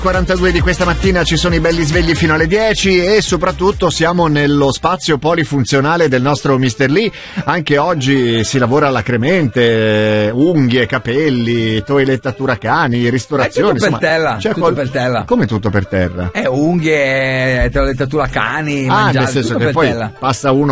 42 di questa mattina ci sono i belli svegli fino alle 10 e soprattutto siamo nello spazio polifunzionale del nostro Mr. Lee. Anche oggi si lavora alacremente, unghie, capelli, toilettatura cani, ristorazione. È tutto per terra, tutto per terra. Come tutto per terra? Unghie, toilettatura cani, nel senso che poi passa uno